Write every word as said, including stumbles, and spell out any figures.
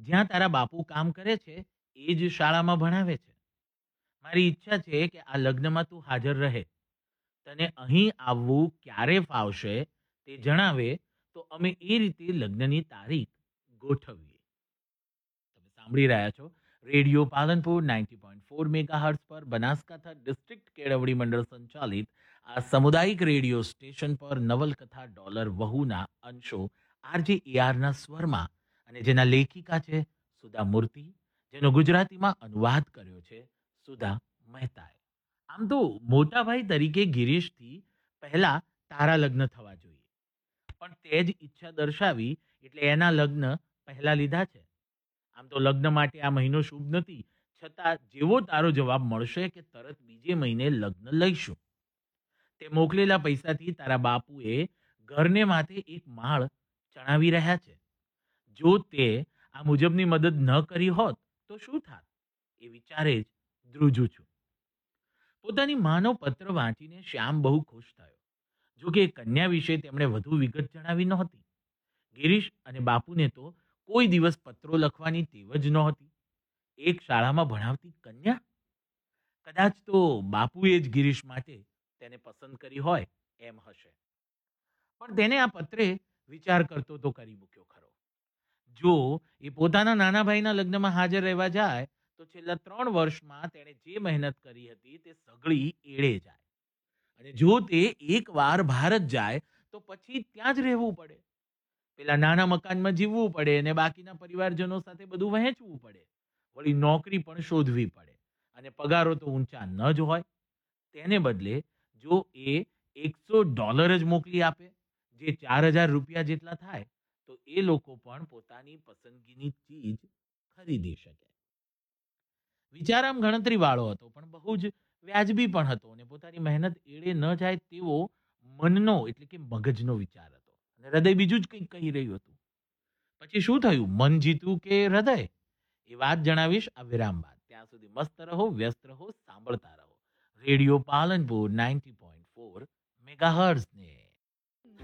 જ્યાં તારા બાપુ કામ કરે છે એ જ શાળામાં ભણાવે છે. મારી ઈચ્છા છે કે આ લગ્નમાં તું હાજર રહે. તને અહીં આવવું ક્યારે ફાવશે તે જણાવે તો અમે એ રીતે લગ્નની તારીખ ગોઠવીએ. તમે સાંભળી રહ્યા છો radio Palanpur ninety point four megahertz પર બનાસકાંઠા ડિસ્ટ્રિક્ટ કેળવણી મંડળ સંચાલિત આ સામુદાયિક રેડિયો સ્ટેશન પર નવલકથા ડોલર વહુના અંશો આરજે એઆરના સ્વરમાં અને જેના લેખિકા છે સુધા મૂર્તિ, જેનો ગુજરાતીમાં અનુવાદ કર્યો છે સુધા મહેતાએ. આમ તો મોટા ભાઈ તરીકે ગિરીશથી પહેલા તારા લગ્ન થવા જોઈએ, પણ તે જ ઈચ્છા દર્શાવી એટલે એના લગ્ન પહેલા લીધા છે. આમ તો લગ્ન માટે આ મહિનો શુભ નથી, છતાં જેવો તારો જવાબ મળશે કે તરત બીજે મહિને લગ્ન લઈશું. તે મોકલેલા પૈસાથી તારા બાપુએ ઘરને માથે એક માળ ચણાવી રહ્યા છે. જો તે આ મુજબની મદદ ન કરી હોત તો શું થાત એ વિચારે જ ધ્રુજું છું. પોતાની માનો પત્ર વાંચીને શ્યામ બહુ ખુશ થયો. જો કે કન્યા વિશે તેમણે વધુ વિગત જણાવી નહોતી. ગિરીશ અને બાપુને તો કોઈ દિવસ પત્રો લખવાની ટેવ જ નહોતી. એક શાળામાં ભણાવતી કન્યા! કદાચ તો બાપુએ જ ગિરીશ માટે તેને પસંદ કરી હોય એમ હશે. પણ તેને આ પત્રે વિચાર કરતો તો કરી મૂક્યો ખરો. જો એ પોતાના નાના ભાઈના લગ્નમાં હાજર રહેવા જાય તો છેલ્લા ત્રણ વર્ષમાં તેણે જે મહેનત કરી હતી તે સગળી એળે જાય. અને જો તે એકવાર ભારત જાય તો પછી ત્યાં જ રહેવું પડે. પેલા નાના મકાનમાં જીવવું પડે અને બાકીના પરિવારજનો સાથે બધું વહેંચવું પડે. વળી નોકરી પણ શોધવી પડે અને પગારો તો ઊંચા ન જ હોય. તેને બદલે જો એ એકસો ડોલર જ મોકલી આપે, જે ચાર હજાર રૂપિયા જેટલા થાય, તો એ લોકો પણ પોતાની પસંદગીની ચીજ ખરીદી શકે. વિચાર આમ ગણતરી વાળો હતો, પણ બહુ જ વ્યાજબી પણ હતો અને પોતાની મહેનત એળે ન જાય તેવો મનનો એટલે કે મગજનો વિચાર હતો અને હૃદય બીજું જ કંઈક કહી રહ્યું હતું. પછી શું થયું, મન જીતું કે હૃદય, એ વાત જણાવીશ આ વિરામ બાદ. ત્યાં સુધી મસ્ત રહો, વ્યસ્ત રહો, સાંભળતા રહો radio Palanpur ninety point four megahertz ને.